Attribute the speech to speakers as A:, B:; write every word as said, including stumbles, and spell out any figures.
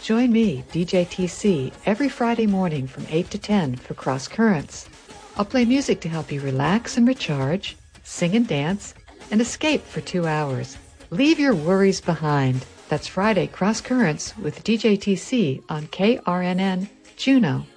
A: Join me, D J T C, every Friday morning from eight to ten for Cross Currents. I'll play music to help you relax and recharge, sing and dance, and escape for two hours. Leave your worries behind. That's Friday Cross Currents with D J T C on K R N N, Juneau.